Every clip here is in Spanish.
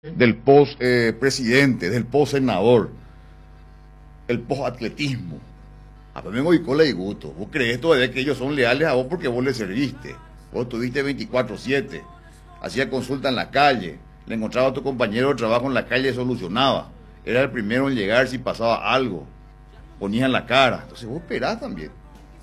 del post presidente, del post senador, el post atletismo. A mí me voy con la gusto. ¿Vos crees todavía que ellos son leales a vos porque vos les serviste? Vos tuviste 24/7, hacía consulta en la calle, le encontraba a tu compañero de trabajo en la calle y solucionaba. Era el primero en llegar si pasaba algo, ponía en la cara. Entonces vos esperás también.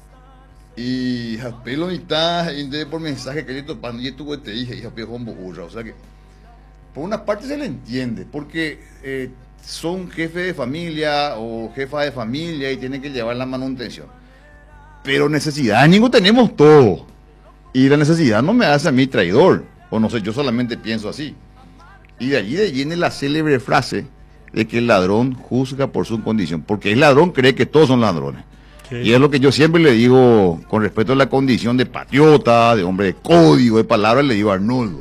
Y pelo está por mensaje que yo topando y estuvo te dije, hija hombo burra. O sea que por una parte se le entiende, porque son jefes de familia o jefa de familia y tienen que llevar la manutención. Pero necesidad, ninguno tenemos todo. Y la necesidad no me hace a mí traidor. O no sé, yo solamente pienso así. Y de allí viene la célebre frase de que el ladrón juzga por su condición. Porque el ladrón cree que todos son ladrones. Sí. Y es lo que yo siempre le digo con respecto a la condición de patriota, de hombre de código, de palabras, le digo a Arnoldo.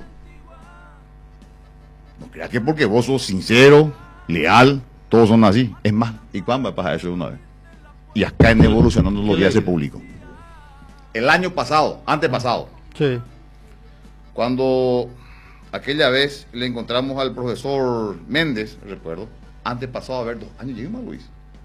No creas que porque vos sos sincero, leal, todos son así. Es más, ¿y cuándo va a pasar eso de una vez? Y acá en Evolucionando los días se publicó. El año pasado, antepasado, sí, cuando aquella vez le encontramos al profesor Méndez, recuerdo, antepasado, a ver, 2 años, llegué más, Luis.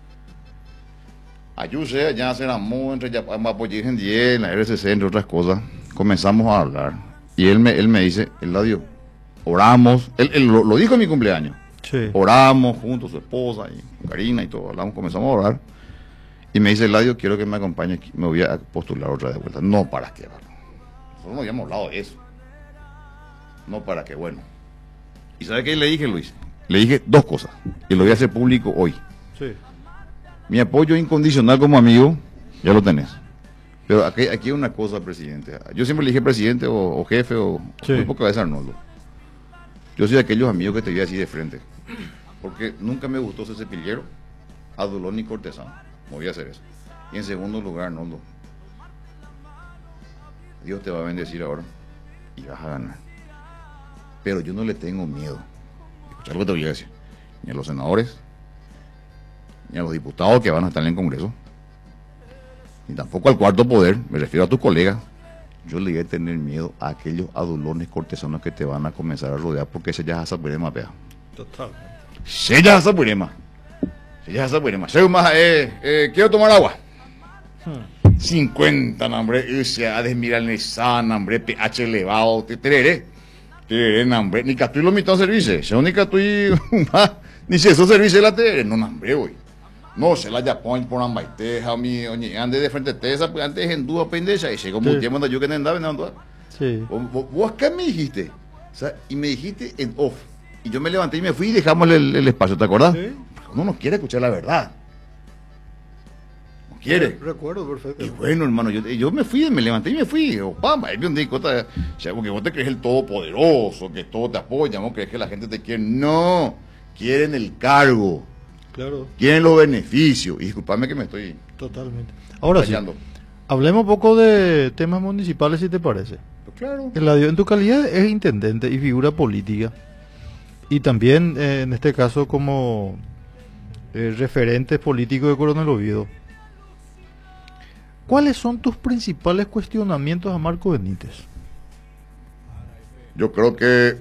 Ayuse, ya se enamó entre Apoyé en 10, en la RCC, entre otras cosas. Comenzamos a hablar. Y él me dice, Eladio, oramos, él lo dijo en mi cumpleaños. Sí. Oramos juntos, su esposa y Karina y todo, hablamos, comenzamos a orar. Y me dice, Eladio, quiero que me acompañe, me voy a postular otra vez de vuelta. No, ¿para qué? Nosotros no habíamos hablado de eso. No, ¿para qué? Bueno. ¿Y sabe qué le dije, Luis? Le dije 2 cosas, y lo voy a hacer público hoy. Sí. Mi apoyo incondicional como amigo, ya lo tenés. Pero aquí hay una cosa, presidente. Yo siempre le dije presidente o jefe o sí, muy pocas veces Arnoldo. Yo soy de aquellos amigos que te vi así de frente. Porque nunca me gustó ser cepillero, adulón ni cortesano. No voy a hacer eso. Y en segundo lugar, Arnoldo, Dios te va a bendecir ahora y vas a ganar. Pero yo no le tengo miedo. Escuchar lo que te voy a decir. Ni a los senadores, ni a los diputados que van a estar en el Congreso, ni tampoco al cuarto poder, me refiero a tus colegas. Yo le voy a tener miedo a aquellos adulones cortesanos que te van a comenzar a rodear, porque se ya hace purema, pea. Totalmente. Se ya hace purema. Se ya hace purema. Quiero tomar agua. 50, hombre, a desmiranesán, hombre, pH elevado, tereré, hombre, ni que estoy lo mitad de servicio, se única estoy, ni si eso servicio la tereré, no, hombre, hoy. No, se la ya ponen por ambaiteja, mi ande de frente a esa, pues antes en duda pendeja, y llegó un tiempo donde yo que no andaba, no. Sí. Vos acá me dijiste, o sea, y me dijiste en off, y yo me levanté y me fui y dejamos el espacio, ¿te acordás? Sí. Uno no quiere escuchar la verdad. No quiere. Recuerdo perfecto. Y bueno, hermano, yo me fui, me levanté y me fui. Opamba, porque vos te crees el todopoderoso, que todo te apoya, ¿no? Crees que la gente te quiere. No, quieren el cargo. Claro. Quieren los beneficios. Y disculpame que me estoy totalmente. Ahora fallando. sí, hablemos un poco de temas municipales, si te parece. Pues claro. Eladio, en tu calidad es intendente y figura política, y también en este caso como referente político de Coronel Oviedo, ¿cuáles son tus principales cuestionamientos a Marco Benítez? Yo creo que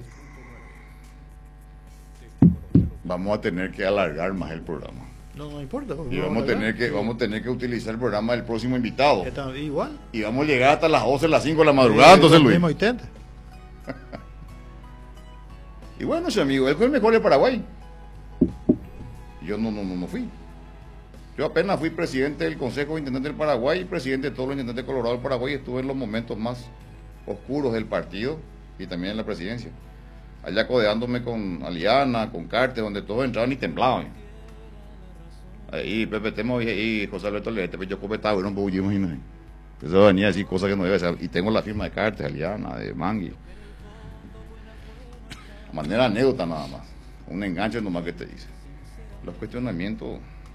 vamos a tener que alargar más el programa. No importa. Y vamos a tener que utilizar el programa del próximo invitado. Igual. Y vamos a llegar hasta las 12, las 5 de la madrugada, entonces Luis. Y bueno, ese amigo, él fue el mejor de Paraguay. Yo no fui. Yo apenas fui presidente del Consejo de Intendentes del Paraguay y presidente de todos los intendentes de Colorado del Paraguay. Estuve en los momentos más oscuros del partido y también en la presidencia. Allá codeándome con Aliana, con Carte, donde todos entraban y temblaban. Ahí Pepe Temo y José Alberto Leite, pues yo cometaba, era un poco, imagínate. Eso venía a decir cosas que no debe ser. Y tengo la firma de Carte, Aliana, de Mangui. De manera anécdota nada más. Un enganche nomás que te dice. Los cuestionamientos.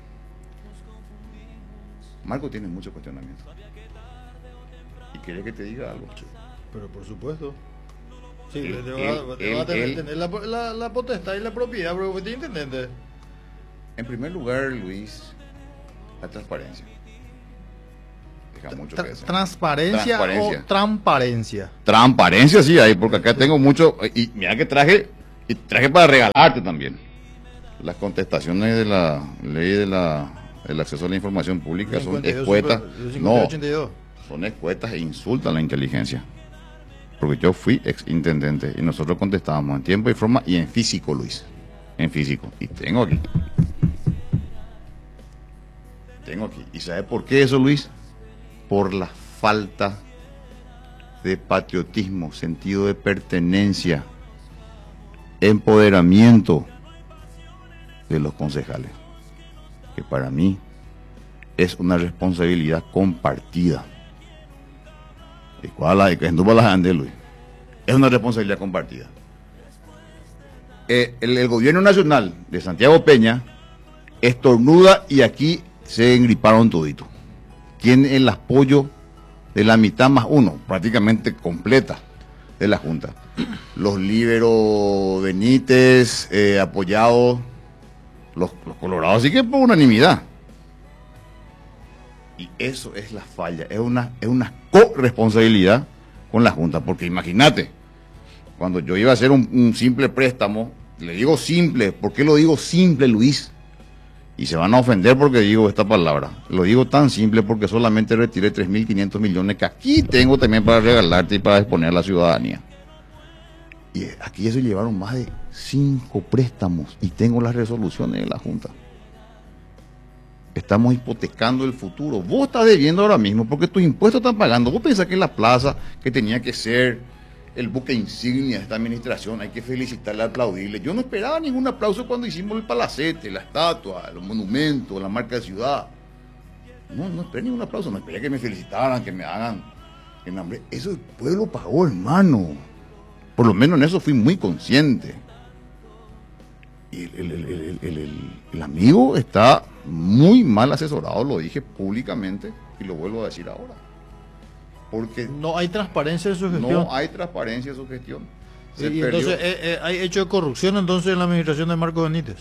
Marco tiene muchos cuestionamientos. ¿Y quiere que te diga algo? Pero por supuesto. Sí, Él va a tener la potestad y la propiedad, pero usted es intendente. En primer lugar, Luis, la transparencia. Deja mucho que decir. ¿Transparencia o transparencia? Transparencia sí hay, porque acá tengo mucho. Y mira que traje Y traje para regalarte también las contestaciones de la ley del acceso a la información pública. Son escuetas. No, son escuetas e insultan la inteligencia. Porque yo fui ex intendente y nosotros contestábamos en tiempo y forma y en físico, Luis. En físico. Y tengo aquí. ¿Y sabe por qué eso, Luis? Por la falta de patriotismo, sentido de pertenencia, empoderamiento de los concejales, que para mí es una responsabilidad compartida. ¿Y cuál hay? Que no la ande, Luis. Es una responsabilidad compartida. El gobierno nacional de Santiago Peña estornuda y aquí se engriparon todito. Tiene el apoyo de la mitad más uno, prácticamente completa, de la Junta. Los Líbero Benítez, apoyados, los colorados, sí que por unanimidad. Y eso es la falla, es una corresponsabilidad con la Junta, porque imagínate, cuando yo iba a hacer un simple préstamo, le digo simple, ¿por qué lo digo simple, Luis? Y se van a ofender porque digo esta palabra. Lo digo tan simple porque solamente retiré 3.500 millones que aquí tengo también para regalarte y para exponer a la ciudadanía. Y aquí eso llevaron más de 5 préstamos y tengo las resoluciones de la Junta. Estamos hipotecando el futuro. Vos estás debiendo ahora mismo porque tus impuestos están pagando. Vos pensás que la plaza que tenía que ser el buque insignia de esta administración, hay que felicitarle, aplaudirle. Yo no esperaba ningún aplauso cuando hicimos el palacete, la estatua, los monumentos, la marca de ciudad. No esperé ningún aplauso, no esperé que me felicitaran, que me hagan el nombre. Eso el pueblo pagó, hermano. Por lo menos en eso fui muy consciente. Y el amigo está muy mal asesorado, lo dije públicamente y lo vuelvo a decir ahora. Porque no hay transparencia en su gestión. No hay transparencia en su gestión. Y entonces hay hecho de corrupción entonces en la administración de Marco Benítez.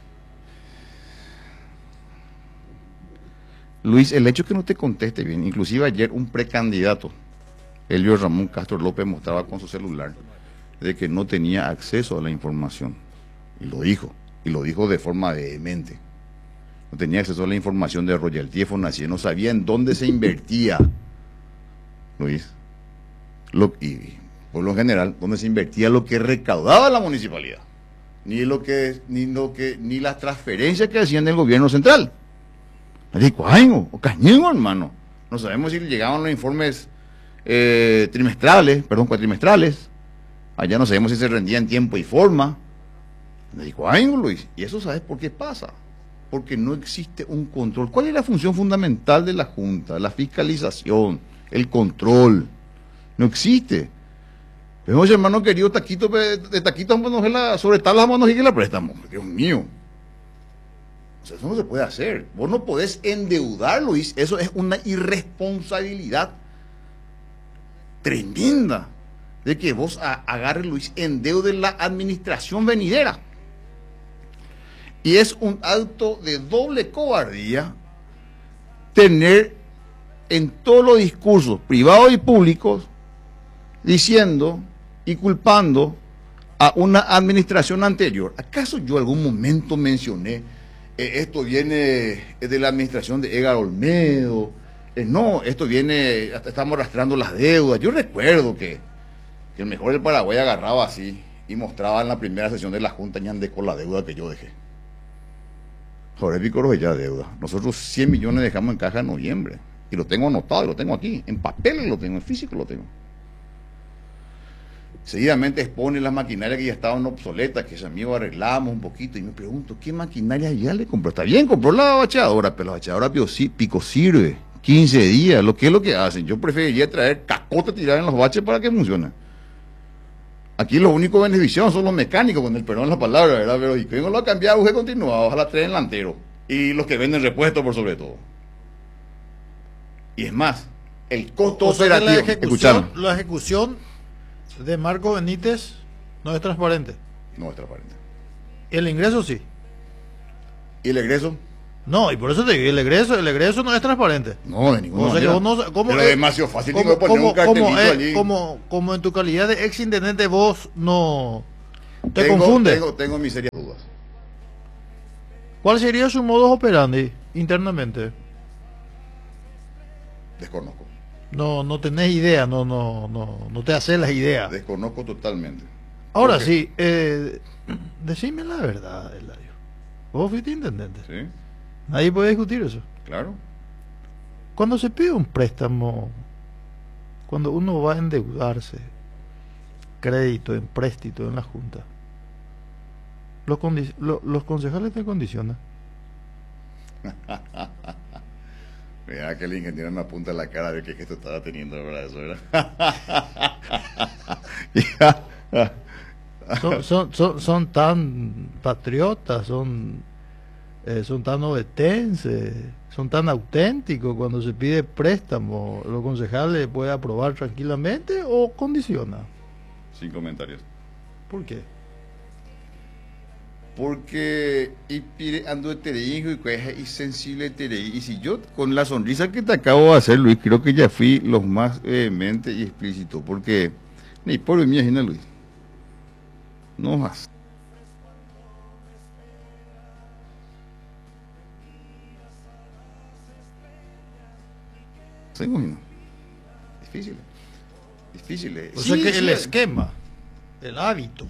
Luis, el hecho que no te conteste bien, inclusive ayer un precandidato, Elio Ramón Castro López, mostraba con su celular de que no tenía acceso a la información. Y lo dijo de forma vehemente. No tenía acceso a la información de royalty de Fonacía, no sabía en dónde se invertía, Luis. Y por lo general, dónde se invertía lo que recaudaba la municipalidad. Ni las transferencias que hacían del gobierno central. Cañego, hermano. No sabemos si llegaban los informes cuatrimestrales. Allá no sabemos si se rendía en tiempo y forma. Luis. Y eso, ¿sabes por qué pasa? Porque no existe un control. ¿Cuál es la función fundamental de la Junta? La fiscalización, el control. No existe. Pero, hermano querido, de taquitos sobre tablas vamos a la préstamo. Dios mío. O sea, eso no se puede hacer. Vos no podés endeudar, Luis. Eso es una irresponsabilidad tremenda de que vos agarres, Luis, endeude la administración venidera. Y es un acto de doble cobardía tener en todos los discursos privados y públicos diciendo y culpando a una administración anterior. ¿Acaso yo algún momento mencioné esto viene de la administración de Edgar Olmedo? No, esto viene, estamos arrastrando las deudas. Yo recuerdo que el mejor del Paraguay agarraba así y mostraba en la primera sesión de la Junta ñande con la deuda que yo dejé. Jorge Picoro ya deuda. Nosotros 100 millones dejamos en caja en noviembre. Y lo tengo anotado, y lo tengo aquí. En papel lo tengo, en físico lo tengo. Seguidamente expone las maquinarias que ya estaban obsoletas, que ese amigo arreglamos un poquito. Y me pregunto, ¿qué maquinaria ya le compró? Está bien, compró la bachadora, pero la bachadora pico sirve. 15 días, ¿qué es lo que hacen? Yo preferiría traer cacote tirada en los baches para que funcione. Aquí los únicos beneficiados son los mecánicos, con el perdón de la palabra, ¿verdad? Pero y que no lo ha cambiado, usted continuado, ojalá traen delantero. Y los que venden repuestos por sobre todo. Y es más, el costo operativo. La ejecución de Marco Benítez no es transparente. No es transparente. El ingreso sí. ¿Y el egreso? No, y por eso te digo, el egreso no es transparente. No, de ninguna manera. Pero es demasiado fácil poner un cartelito allí. Como en tu calidad de ex intendente vos no ¿Te confunde? Tengo mis serias dudas. ¿Cuál sería su modus operandi internamente? Desconozco. No tenés idea, no te haces las ideas. Desconozco totalmente. Ahora ¿Por qué? sí, decime la verdad, Eladio. Vos fuiste intendente. Sí, Nadie puede discutir eso. claro. Cuando se pide un préstamo, cuando uno va a endeudarse, crédito, empréstito en la Junta, los concejales te condicionan. Mira que el ingeniero me apunta en la cara de qué gesto estaba teniendo, ¿verdad? Eso, ¿verdad? Ya. Son tan patriotas, son tan obetenses, son tan auténticos cuando se pide préstamo. ¿Los concejales puede aprobar tranquilamente o condiciona? Sin comentarios. ¿Por qué? Porque ando y cueja y sensible y si yo con la sonrisa que te acabo de hacer, Luis, creo que ya fui lo más vehemente y explícito, porque ni por mí, imagina, Luis, no más. ¿Se imagina? Difícil. Difícil. O sea que el esquema, el hábito,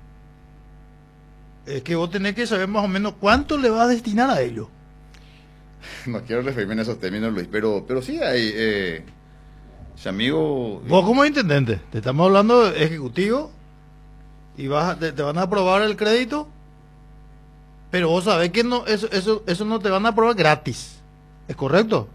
es que vos tenés que saber más o menos cuánto le vas a destinar a ello. No quiero referirme en esos términos, Luis, pero sí hay, ese amigo... Vos como intendente, te estamos hablando de ejecutivo y te van a aprobar el crédito, pero vos sabés que no, eso no te van a aprobar gratis. ¿Es correcto?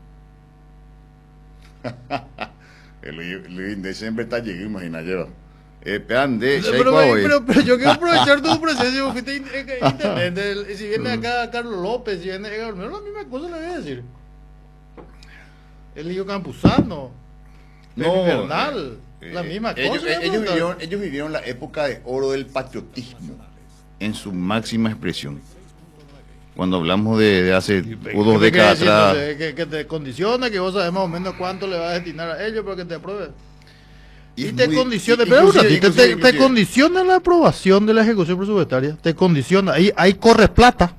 Luis de siempre está llegando, imagina, lleva. Pean de Pero yo quiero aprovechar tu presencia, vos fuiste intendente. Si viene acá Carlos López, si viene la misma cosa le voy a decir. El hijo Campuzano, Bernal, la misma cosa. Ellos vivieron la época de oro del patriotismo en su máxima expresión. Cuando hablamos de hace 2 décadas atrás. Que te condiciona, que vos sabés más o menos cuánto le vas a destinar a ellos para que te apruebe. Y te condiciona, te condiciona la aprobación de la ejecución presupuestaria, te condiciona, ahí corre plata.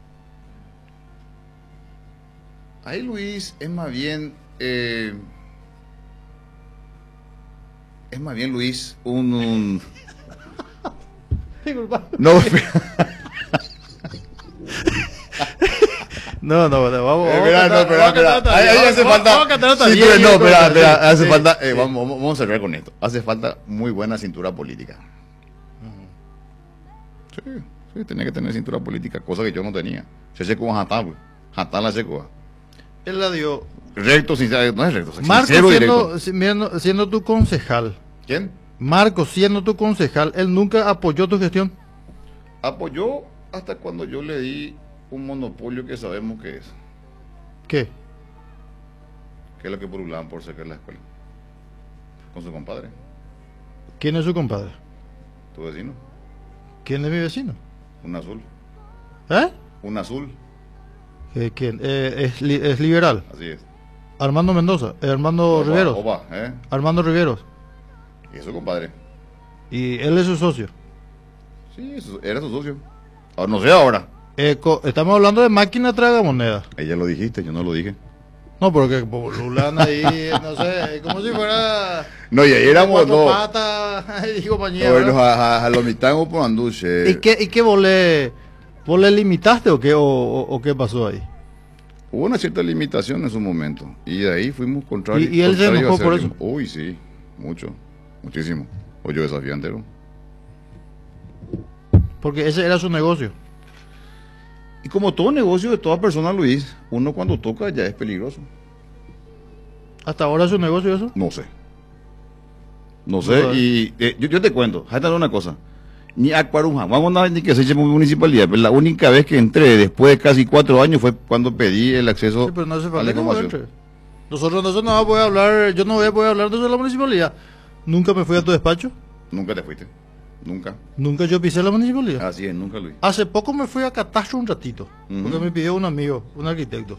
Ahí, Luis, es más bien, Luis, Disculpa. No, vamos. Espera. Ahí hace falta. Sí, pero no, espera, hace falta. Vamos a cerrar con esto. Hace falta muy buena cintura política. Sí, tenía que tener cintura política, cosa que yo no tenía. Se secó a Jatá, pues. Jatá la secó. Él la dio. Recto, sincero, no es recto. Marco siendo tu concejal. ¿Quién? Marco siendo tu concejal, él nunca apoyó tu gestión. Apoyó hasta cuando yo le di un monopolio que sabemos que es. ¿Qué? Que es lo que pululaban por sacar la escuela. Con su compadre. ¿Quién es su compadre? Tu vecino. ¿Quién es mi vecino? Un azul. ¿Eh? Un azul. ¿Quién? Es liberal. Así es. Armando Mendoza. Armando Riveros. Armando Riveros. Y es su compadre. Y él es su socio. Sí, era su socio. Ahora, no sé ahora. Estamos hablando de máquina tragamonedas. Ella lo dijiste, yo no lo dije. No, porque Lulán ahí, no sé, como si fuera... No, y ahí éramos dos. Patas y compañía. Bueno, a los mitangos por anduche. ¿Y qué vos le limitaste o qué, o qué pasó ahí? Hubo una cierta limitación en su momento. Y de ahí fuimos contrarios. ¿Y él se enojó por eso? Uy, sí, muchísimo. O yo desafío entero. Porque ese era su negocio. Y como todo negocio de toda persona, Luis, uno cuando toca ya es peligroso. ¿Hasta ahora es su negocio eso? No sé. Y yo te cuento, déjame una cosa. Ni Acuarujá, vamos a ni que se eche municipalidad, pero la única vez que entré después de casi 4 años fue cuando pedí el acceso pero no hace falta a la información. Nosotros no vamos a poder hablar, yo no voy a poder hablar de eso de la municipalidad. ¿Nunca me fui a tu despacho? Nunca te fuiste. Nunca. Nunca yo pisé la municipalidad. Así es, nunca, Luis. Hace poco me fui a Catastro un ratito, porque me pidió un amigo, un arquitecto.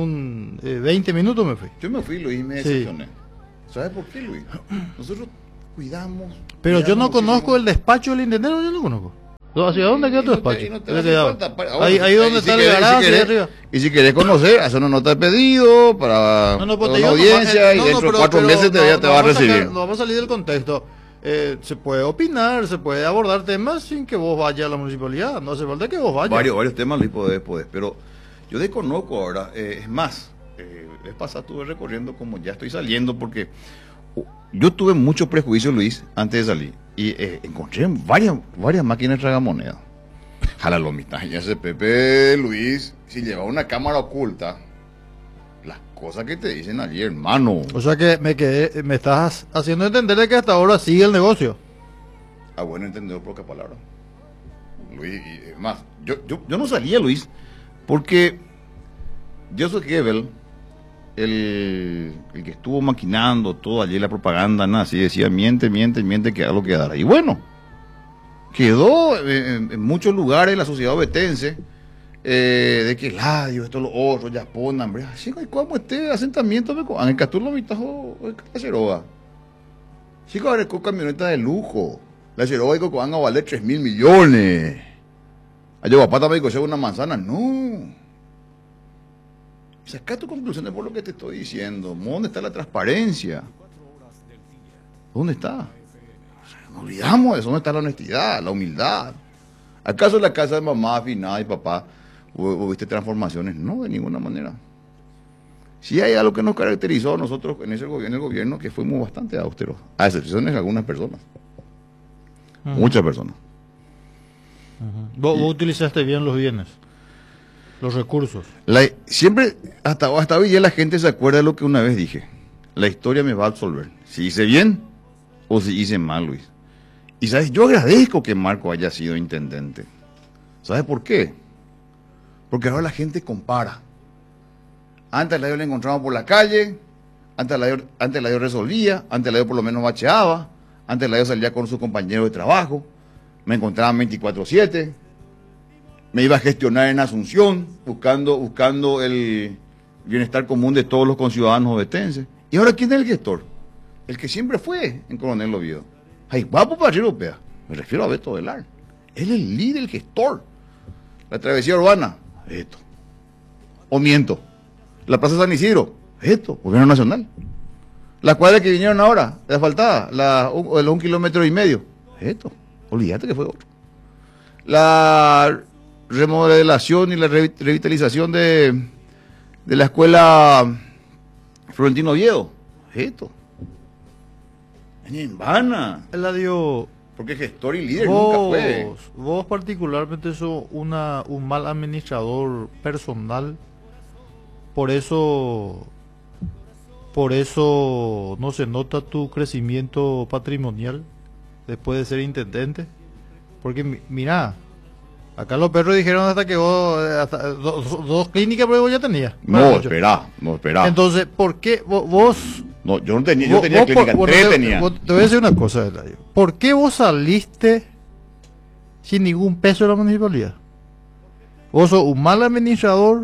En 20 minutos me fui. Yo me fui, Luis, y me decepcioné. ¿Sabes por qué, Luis? Nosotros cuidamos. Pero yo no conozco el despacho del intendente, yo no conozco. ¿Hacia dónde queda tu despacho? Ahí donde está el garaje, arriba. Y si querés conocer, hacer una nota de pedido para una audiencia y dentro de 4 meses te va a recibir. No vamos a salir del contexto. Se puede opinar, se puede abordar temas sin que vos vayas a la municipalidad. No hace falta que vos vayas. Varios temas Luis podés, pero yo desconozco ahora. Es más, vez pasada estuve recorriendo como ya estoy saliendo porque yo tuve muchos prejuicios, Luis, antes de salir. Y encontré varias máquinas de tragamonedas. Jalalomita, y ese Pepe Luis, si lleva una cámara oculta, las cosas que te dicen allí, hermano. O sea que me estás haciendo entender de que hasta ahora sigue el negocio. Ah, bueno, entendido por qué palabra. Luis, y más, yo no salía, Luis, porque Joseph Goebbels, el que estuvo maquinando todo allí la propaganda, nada, así decía, miente, que haga lo que dará. Y bueno, quedó en muchos lugares la sociedad obetense, de que Ladio, esto, lo otro, ya ponen, hombre, así como este asentamiento, en el Casturlo Mitajo, la Cheroa. Chicos, ahora con camioneta de lujo, la Cheroa y van a valer 3.000 millones. Allá papá me dijo, una manzana, no. Saca tus conclusiones por lo que te estoy diciendo. ¿Dónde está la transparencia? ¿Dónde está? Nos olvidamos de eso. ¿Dónde está la honestidad, la humildad? ¿Acaso en la casa de mamá, afinada y papá, viste transformaciones? No, de ninguna manera. Sí hay algo que nos caracterizó a nosotros en el gobierno, que fuimos bastante austeros, a excepción de algunas personas. Muchas personas. ¿Vos utilizaste bien los bienes? Los recursos. Siempre, hasta hoy ya la gente se acuerda de lo que una vez dije. La historia me va a absolver. Si hice bien o si hice mal, Luis. Y sabes, yo agradezco que Marco haya sido intendente. ¿Sabes por qué? Porque ahora la gente compara. Antes la yo le encontraba por la calle, antes la yo resolvía, antes la yo por lo menos bacheaba, antes la yo salía con sus compañeros de trabajo, me encontraban 24/7. Me iba a gestionar en Asunción, buscando el bienestar común de todos los conciudadanos obetenses. ¿Y ahora quién es el gestor? El que siempre fue en Coronel Oviedo. Ay, guapo para europea. Me refiero a Beto Velar. Él es el líder, el gestor. La travesía urbana, esto. O miento. La Plaza San Isidro, esto, Gobierno Nacional. La cuadra que vinieron ahora, de asfaltada, de los 1,5 kilómetros, esto. Olvídate que fue otro. La remodelación y la revitalización de la escuela Florentino Oviedo, esto. En vana. Eladio, porque gestor y líder nunca fue. Vos particularmente sos un mal administrador personal, por eso no se nota tu crecimiento patrimonial después de ser intendente, porque mira, acá los perros dijeron hasta que vos, hasta dos clínicas, pero vos ya tenías. No, espera. Entonces, ¿por qué vos? No, yo no tenía, yo tenía clínica, tres tenía. Te voy a decir una cosa, Eladio. ¿Por qué vos saliste sin ningún peso de la municipalidad? ¿Vos sos un mal administrador?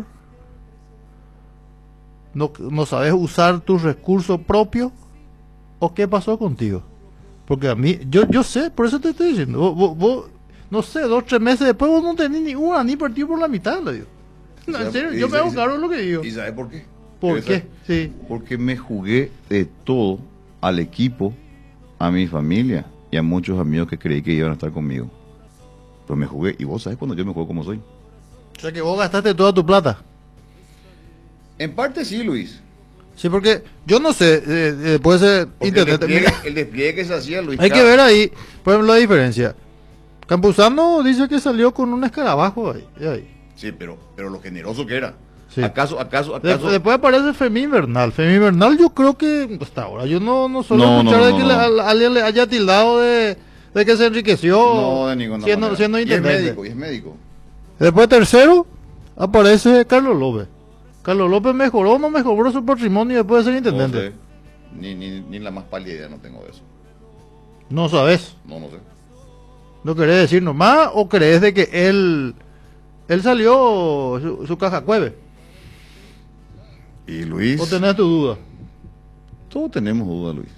¿No sabes usar tus recursos propios? ¿O qué pasó contigo? Porque a mí, yo sé, por eso te estoy diciendo. Vos no sé, 2 o 3 meses después vos no tenés ni partido por la mitad, Eladio. No, en serio, yo me hago claro lo que digo. ¿Y sabes por qué? ¿Por qué? Sí. Porque me jugué de todo al equipo, a mi familia y a muchos amigos que creí que iban a estar conmigo. Pero me jugué, y vos sabés cuando yo me juego como soy. O sea que vos gastaste toda tu plata. En parte sí, Luis. Sí, porque yo no sé, puede ser internet. El despliegue que se hacía, Luis. Hay que ver ahí, por ejemplo, la diferencia. Campuzano dice que salió con un escarabajo ahí. Sí, pero lo generoso que era. Sí. ¿Acaso? Después aparece Fermín Bernal. Fermín Bernal, yo creo que hasta ahora yo no suelo escuchar de que alguien le haya tildado de que se enriqueció. No, de ninguna manera. Siendo intendente. Y es médico. Después tercero aparece Carlos López. Carlos López mejoró o no mejoró su patrimonio después de ser intendente. No sé. Ni la más pálida idea no tengo de eso. No sabes. No sé. ¿No querés decir nomás o crees de que él salió su caja cueve? Y Luis. ¿O tenés tu duda? Todos tenemos duda, Luis.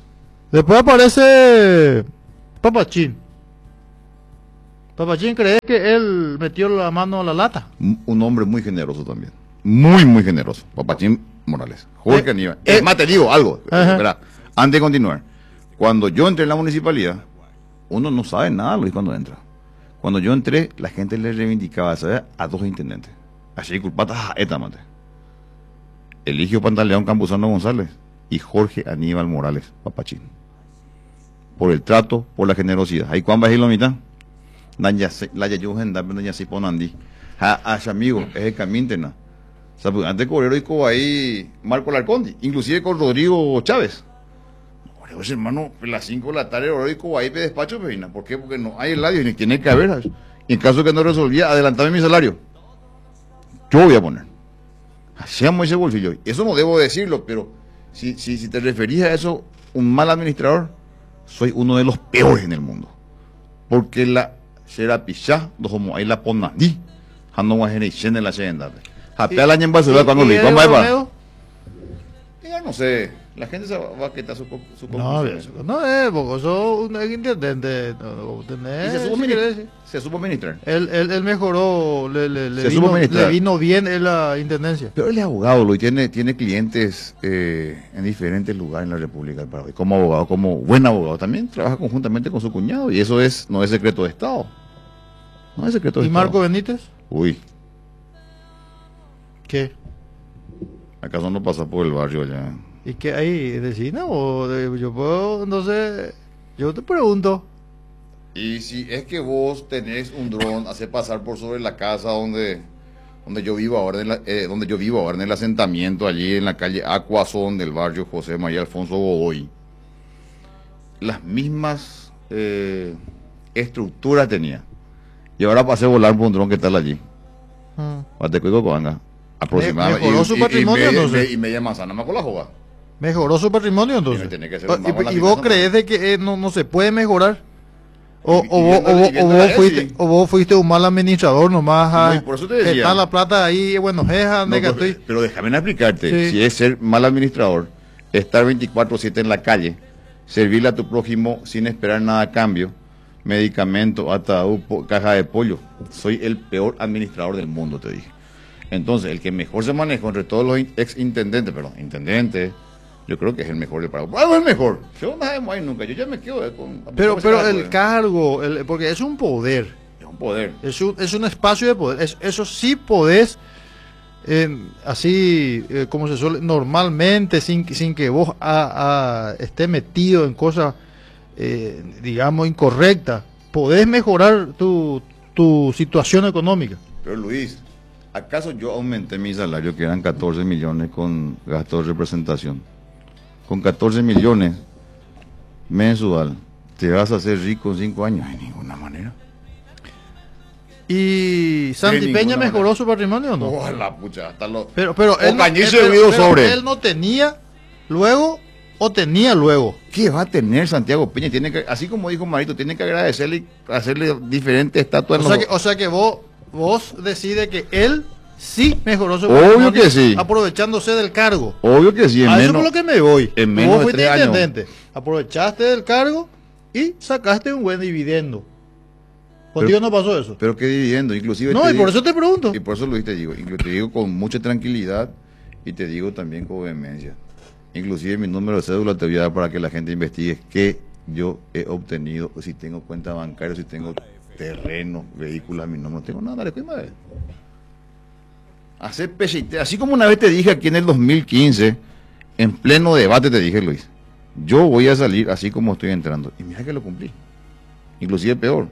Después aparece Papachín. Papachín, ¿crees que él metió la mano a la lata? Un hombre muy generoso también. Muy, muy generoso. Papachín Morales. Jorge Aníbal. Es más, te digo algo. Espera, antes de continuar. Cuando yo entré en la municipalidad, uno no sabe nada, Luis, cuando entra. Cuando yo entré, la gente le reivindicaba, ¿sabes? A dos intendentes. Así culpata, esta mate. Eligio Pantaleón Campuzano González y Jorge Aníbal Morales, Papachín. Por el trato, por la generosidad. Ahí cuán bajé la mitad. La Yayujen, Daña Siponandi. Amigo, es el camino. O sea, antes Correro y con ahí Marco Larcondi, inclusive con Rodrigo Chávez. Pues, hermano, a las 5 de la tarde Rodrigo y con ahí me despacho, Pejina. ¿Por qué? Porque no hay radio ni tiene que haber. Y en caso que no resolvía, adelantame mi salario. Yo voy a poner. Hacíamos ese bolsillo. Eso no debo decirlo, pero si te referís a eso, un mal administrador, soy uno de los peores en el mundo. Porque la será pichá, dos como ahí la pona di, no va a generar en la senda. Japea la ñemba se va cuando le vamos a ver. Ya no sé, la gente se va a quitar su no, porque sos un intendente. Se supo ministrar. Él mejoró, le vino bien en la intendencia. Pero él es abogado, y tiene clientes en diferentes lugares en la República del Paraguay. Como abogado, como buen abogado, también trabaja conjuntamente con su cuñado. Y eso no es secreto de Estado. No es secreto de Estado. ¿Y Marco Benítez? Uy. ¿Qué? ¿Acaso no pasa por el barrio allá? ¿Y qué hay? ¿Decina o yo puedo, no sé, yo te pregunto? Y si es que vos tenés un dron, hace pasar por sobre la casa donde yo vivo ahora, en el asentamiento allí en la calle Acuazón del barrio José María Alfonso Godoy, las mismas estructuras tenía. Y ahora pasé a volar por un dron que está allí. Aproximadamente. ¿Mejoró su patrimonio entonces? Y media manzana más con la joga. ¿Mejoró su patrimonio entonces? ¿Y vos crees de que no se puede mejorar? ¿O vos fuiste un mal administrador nomás? No, por eso te decía. Está la plata ahí, bueno, pero déjame explicarte. Sí. Si es ser mal administrador, estar 24/7 en la calle, servirle a tu prójimo sin esperar nada a cambio, medicamento, ataúd, caja de pollo. Soy el peor administrador del mundo, te dije. Entonces, el que mejor se maneja entre todos los intendentes, yo creo que es el mejor del Paraguay. Es el mejor. Yo no sabemos ahí nunca. Yo ya me quedo con. Pero el cargo, porque es un poder. Es un poder. Es un espacio de poder. Eso sí podés, así como se suele, normalmente, sin que vos estés metido en cosas, digamos, incorrectas, podés mejorar tu situación económica. Pero Luis, ¿acaso yo aumenté mi salario, que eran 14 millones con gasto de representación? Con 14 millones mensual, ¿te vas a hacer rico en 5 años? De ninguna manera. ¿Y Santi Peña mejoró su patrimonio o no? Ojalá, pucha, hasta lo... Pero él no tenía luego o tenía luego. ¿Qué va a tener Santiago Peña? Tiene que, así como dijo Marito, tiene que agradecerle y hacerle diferentes estatuas. O sea que vos decides que él sí mejoró su patrimonio. Obvio que sí. Aprovechándose del cargo. Obvio que sí. Eso es por lo que me voy. En menos vos fuiste de 3 intendente, aprovechaste del cargo y sacaste un buen dividendo. ¿Contigo no pasó eso? Pero qué dividendo, inclusive. No, y por eso te pregunto. Y por eso Luis te digo con mucha tranquilidad y te digo también con vehemencia. Inclusive mi número de cédula te voy a dar para que la gente investigue qué yo he obtenido, si tengo cuenta bancaria, si tengo terreno, vehículos, mi nombre, no tengo nada, le cuento. Hacer pesite, así como una vez te dije aquí en el 2015, en pleno debate te dije, Luis, yo voy a salir así como estoy entrando. Y mira que lo cumplí. Inclusive peor,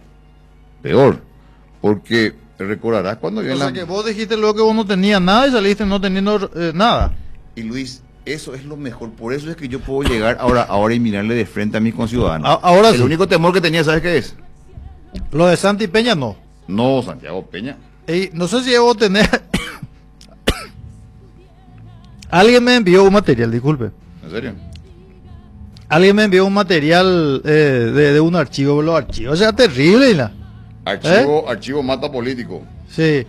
porque recordarás cuando yo... O sea que vos dijiste luego que vos no tenías nada y saliste no teniendo nada. Y Luis, eso es lo mejor, por eso es que yo puedo llegar ahora y mirarle de frente a mis conciudadanos. Ahora el único temor que tenía, ¿sabes qué es? Lo de Santi Peña no. No, Santiago Peña. No sé si debo tener... Alguien me envió un material, disculpe. ¿En serio? Alguien me envió un material de un archivo, los archivos, o sea, terrible, ¿no? Archivo mata político. Sí.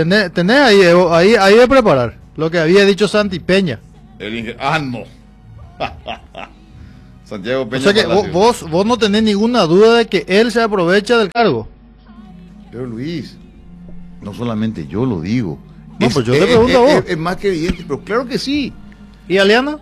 Tenés ahí de preparar lo que había dicho Santi Peña. No. Santiago Peña. O sea que vos no tenés ninguna duda de que él se aprovecha del cargo. Pero Luis, no solamente yo lo digo. No, pues yo te pregunto a vos. Es más que evidente, pero claro que sí. ¿Y Aliana?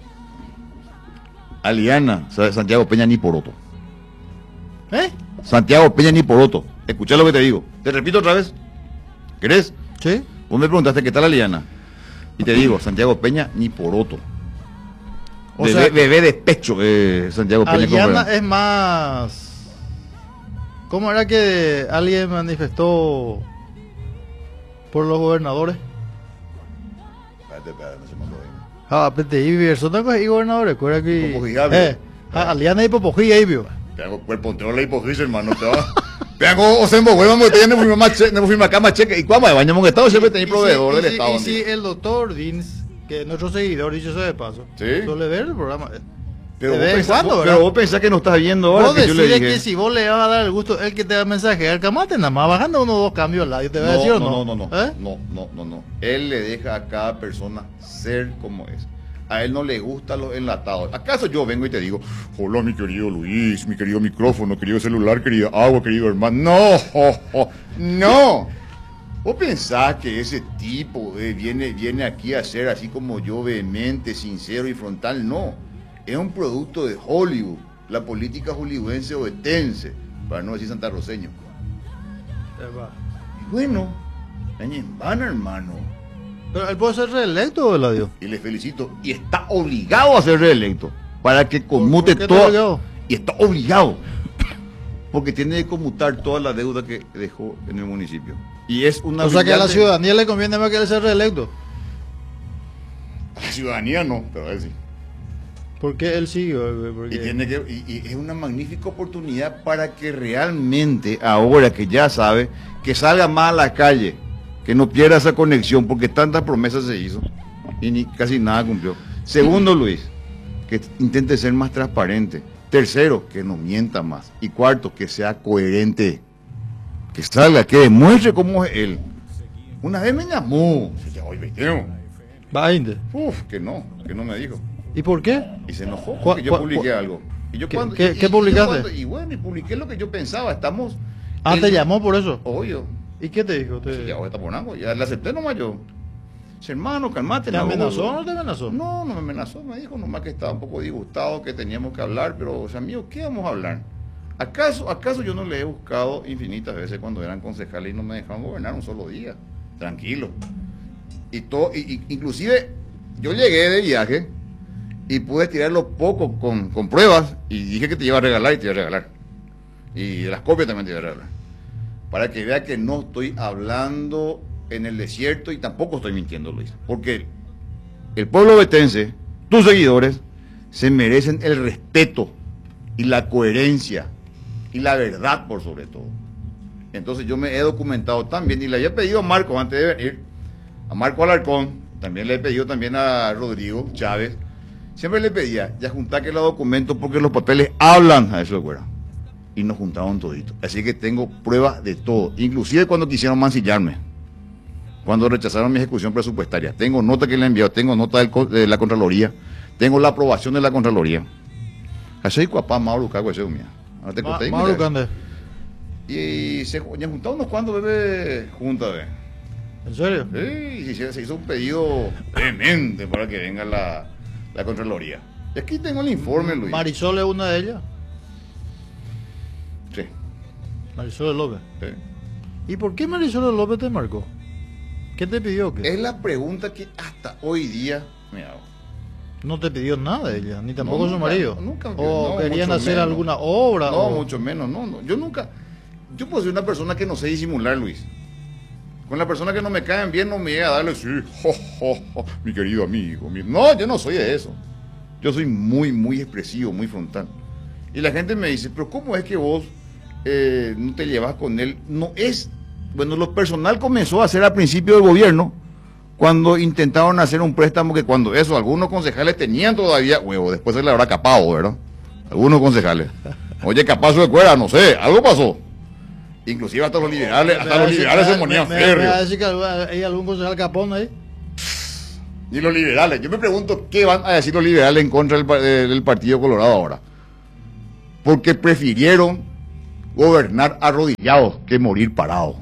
Aliana, Santiago Peña ni poroto. ¿Eh? Santiago Peña ni poroto. Escuchá lo que te digo. Te repito otra vez. ¿Querés? Sí. Vos me preguntaste qué tal Aliana. Y te digo, Santiago Peña ni poroto. O sea, bebé de pecho, Santiago Peña. Aliana es más... ¿Cómo era que alguien manifestó por los gobernadores? Espérate, no se mandó bien. Ah, PTI, persona que gobernadores, recuerda que... Popojigable. Aliana y Popojigable ahí vio. Tengo cuerpo entero y popojis, hermano. Tengo o sea, en Bohueva, no firma cama cheque. ¿Y cuándo bañamos en Estado? Siempre tenés proveedor del Estado. Y si el doctor Dins, que es nuestro seguidor, dicho eso de paso, ¿sí? suele ver el programa. Pero vos pensás que no estás viendo ahora. Vos decís que si vos le vas a dar el gusto, el que te da el mensaje, el camate, nada más bajando uno o dos cambios al lado, te va a decir o no. No. Él le deja a cada persona ser como es. A él no le gustan los enlatados. ¿Acaso yo vengo y te digo, hola mi querido Luis, mi querido micrófono, querido celular, querida agua, querido hermano? No. ¿Vos pensás que ese tipo viene aquí a ser así como yo, vehemente, sincero y frontal? No. Es un producto de Hollywood, la política hollywoodense oetense, para no decir santarroceño. Y bueno, van, hermano. Pero él puede ser reelecto, Eladio. Y le felicito. Y está obligado a ser reelecto. Para que conmute todo. Y está obligado. Porque tiene que conmutar toda la deuda que dejó en el municipio. Y es una... O sea que a la ciudadanía le conviene más que él sea reelecto. A la ciudadanía no, pero a él sí. ¿Por qué él sí? Y es una magnífica oportunidad para que realmente, ahora que ya sabe, que salga más a la calle. Que no pierda esa conexión, porque tantas promesas se hizo y casi nada cumplió. Segundo, Luis, que intente ser más transparente. Tercero, que no mienta más. Y cuarto, que sea coherente. Que salga, que demuestre cómo es él. Una vez me llamó. Que no me dijo. ¿Y por qué? Y se enojó porque yo publiqué algo. Y yo ¿Qué publicaste? Y publiqué lo que yo pensaba. Estamos... ¿te llamó por eso? Obvio. ¿Y qué te dijo? Ya le acepté nomás yo. Dice, hermano, calmate. ¿Te amenazó o no te amenazó? No me amenazó, me dijo nomás que estaba un poco disgustado, que teníamos que hablar, pero, o sea, amigo, ¿qué vamos a hablar? ¿Acaso yo no le he buscado infinitas veces cuando eran concejales y no me dejaban gobernar un solo día? Tranquilo. Inclusive, yo llegué de viaje y pude tirarlo poco con pruebas y dije que te iba a regalar y te iba a regalar. Y las copias también te iba a regalar. Para que vea que no estoy hablando en el desierto y tampoco estoy mintiendo, Luis. Porque el pueblo ovetense, tus seguidores, se merecen el respeto y la coherencia y la verdad por sobre todo. Entonces yo me he documentado también y le había pedido a Marco antes de venir, a Marco Alarcón, también le he pedido también a Rodrigo Chávez, siempre le pedía, ya juntar que los documentos porque los papeles hablan a eso de fuera. Y nos juntaron todito. Así que tengo pruebas de todo. Inclusive cuando quisieron mancillarme. Cuando rechazaron mi ejecución presupuestaria. Tengo nota que le he enviado. Tengo nota de la Contraloría. Tengo la aprobación de la Contraloría. Así papá Mauro Cago ese mía. Ahora te conté. Mauro Cande. Y se juntaron unos cuantos bebés juntas, ¿ve? ¿En serio? Sí, se hizo un pedido vehemente para que venga la Contraloría. Y aquí tengo el informe, Luis. ¿Marisol es una de ellas? Sí. Marisol López. Sí. ¿Y por qué Marisol López te marcó? ¿Qué te pidió? ¿Qué? Es la pregunta que hasta hoy día me hago. No te pidió nada de ella, ni tampoco su marido. Nunca. ¿O querían hacer alguna obra? No, mucho menos, no. Yo puedo ser una persona que no sé disimular, Luis. Con la persona que no me caen bien no me llega a darle, sí, mi querido amigo. No, yo no soy de eso. Yo soy muy, muy expresivo, muy frontal. Y la gente me dice, pero ¿cómo es que vos no te llevas con él? No es... Bueno, lo personal comenzó a hacer al principio del gobierno, cuando intentaron hacer un préstamo que cuando eso, algunos concejales tenían todavía huevo, después se le habrá capado, ¿verdad? Algunos concejales. Oye, capazo de cuera, no sé, algo pasó. Inclusive hasta los liberales se ponían férreos. ¿Me va a decir que hay algún concejal capón ahí? Ni los liberales. Yo me pregunto qué van a decir los liberales en contra del Partido Colorado ahora. Porque prefirieron gobernar arrodillados que morir parados.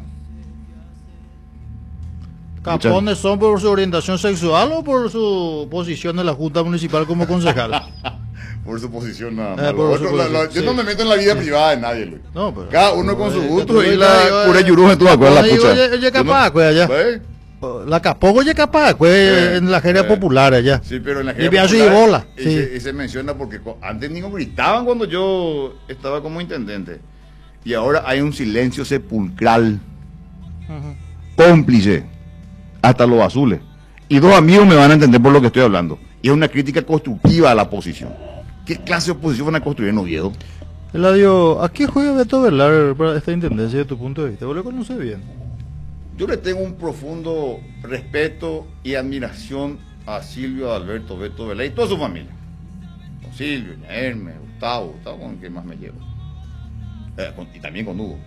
¿Capones son por su orientación sexual o por su posición en la Junta Municipal como concejal? Por su posición nada más. Yo sí. no me meto en la vida privada de nadie, Luis. No, pero, cada uno con su gusto y y la pura yurú tú acuerdas la pucha. Oye, capaz, pues allá. La capogo ya capaz, pues en la jerga popular allá. Sí, pero en la jerga popular. Y se menciona porque antes ni gritaban cuando yo estaba como intendente. Y ahora hay un silencio sepulcral. Cómplice. Hasta los azules. Y dos amigos me van a entender por lo que estoy hablando. Y es una crítica constructiva a la oposición. ¿Qué clase de oposición van a construir en Oviedo? Eladio, ¿a qué juega Beto Velar para esta intendencia de tu punto de vista? ¿Vos lo conoces bien? Yo le tengo un profundo respeto y admiración a Silvio Alberto Beto Velar y toda su familia. Con Silvio, Hermes, Gustavo con el que más me llevo. Y también con Hugo.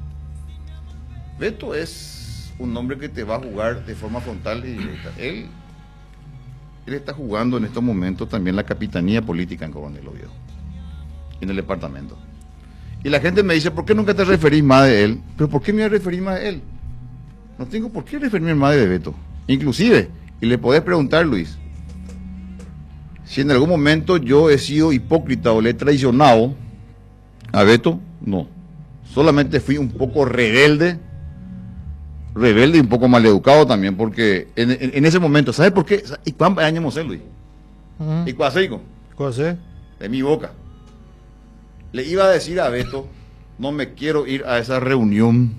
Beto es un hombre que te va a jugar de forma frontal y directa. Él está jugando en estos momentos también la capitanía política en Coronel Oviedo, en el departamento. Y la gente me dice, ¿por qué nunca te referís más de él? ¿Pero por qué me voy a referir más de él? No tengo por qué referirme más de Beto. Inclusive, y le podés preguntar, Luis, si en algún momento yo he sido hipócrita o le he traicionado a Beto, no. Solamente fui un poco rebelde y un poco maleducado también, porque en ese momento, ¿sabes por qué? ¿Y cuántos años hemos Luis? ¿Y cuándo? ¿Cuándo? De mi boca. Le iba a decir a Beto, no me quiero ir a esa reunión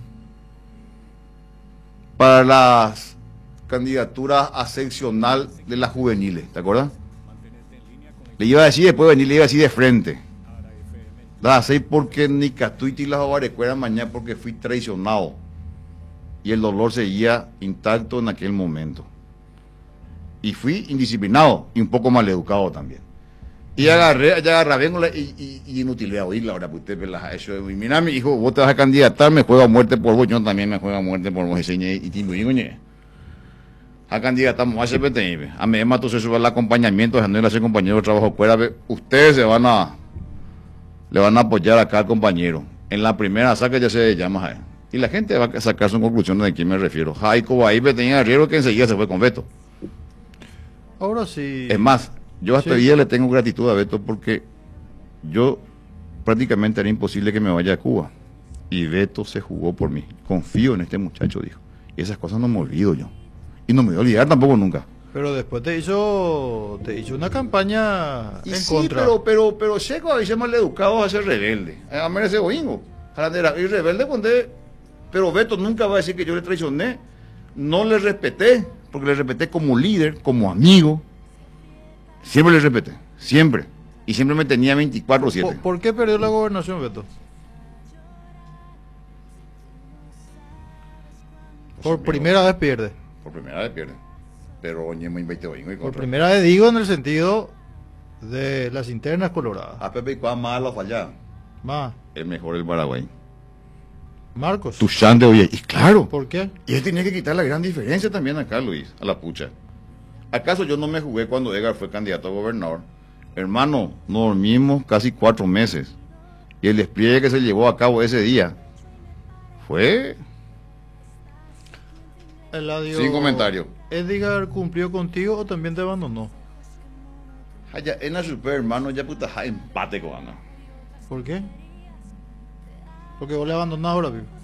para las candidaturas a seccional de las juveniles, ¿te acuerdas? Le iba a decir después de venir, le iba a decir de frente. La sé porque ni Catuiti y las Ovarecueras mañana porque fui traicionado. Y el dolor seguía intacto en aquel momento. Y fui indisciplinado y un poco maleducado también. Y agarré, vengo y inútil a oírla ahora, pues usted ha hecho. Y mira, mi hijo, vos te vas a candidatar, me juego a muerte por vos, yo también me juego a muerte por vos, y te a candidatamos a CPTI, a mí me se sube el acompañamiento, dejando de hacer compañero de trabajo fuera, ustedes le van a apoyar acá al compañero. En la primera saca ya se llama a él. Y la gente va a sacar sus conclusiones de quién me refiero. Jaico ahí tenía riesgo que enseguida se fue con Beto. Ahora sí. Es más, yo hasta hoy día le tengo gratitud a Beto porque yo prácticamente era imposible que me vaya a Cuba. Y Beto se jugó por mí. Confío en este muchacho, dijo. Y esas cosas no me olvido yo. Y no me voy a olvidar tampoco nunca. Pero después te hizo una campaña y en sí, contra. Pero Checo a veces mal educado a ser rebelde. A merece boingo. Y rebelde cuando... Pero Beto nunca va a decir que yo le traicioné. No le respeté, porque le respeté como líder, como amigo. Siempre le respeté, siempre. Y siempre me tenía 24/7. ¿Por qué perdió la gobernación, Beto? Por primera vez pierde. Por primera vez pierde. Pero por primera vez digo en el sentido de las internas coloradas. A Pepe y Juan más la fallada. Más. Es mejor el Paraguay. Marcos. Tuchán de Oye. Y claro. ¿Por qué? Y él tenía que quitar la gran diferencia también acá, Luis, a la pucha. ¿Acaso yo no me jugué cuando Edgar fue candidato a gobernador? Hermano, nos dormimos casi 4 meses. Y el despliegue que se llevó a cabo ese día fue... Eladio, sin comentario. ¿Edgar cumplió contigo o también te abandonó? Allá en la super, hermano, ya puta, empate con Ana. ¿Por qué? Porque vos le abandonás ahora, vivo.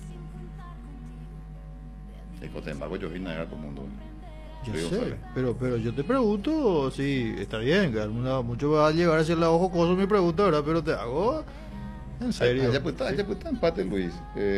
Sin embargo, yo vine a llegar a todo el mundo. Yo sé, pero yo te pregunto, sí, está bien, que mucho va a llegar a ser la ojo coso mi pregunta, ¿verdad? Pero te hago en serio. Ya pues está empate, Luis.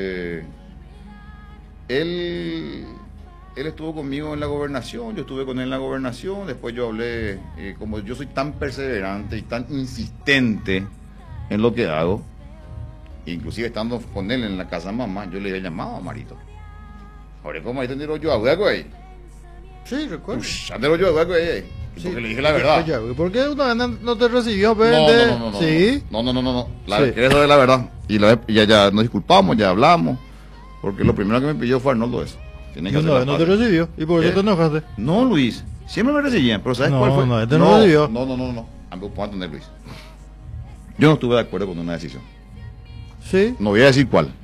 Él estuvo conmigo en la gobernación, yo estuve con él en la gobernación, después yo hablé, como yo soy tan perseverante y tan insistente en lo que hago, inclusive estando con él en la casa mamá, yo le había llamado a Marito. Ahora, ¿cómo ahí tendré yo a güey? Sí, recuerdo. Andero yo a güey, porque le dije la verdad. ¿Por qué una vez no te recibió? No. ¿Sí? No. Quería saber la verdad. Y ya nos disculpamos, ya hablamos, porque lo primero que me pidió fue Arnoldo eso. No te recibió y por eso te enojaste. No, Luis, Siempre me recibían, pero ¿sabes No, cuál fue? no, este no recibió. No. A mí me puedo entender, Luis. Yo no estuve de acuerdo con una decisión. Sí. No voy a decir cuál.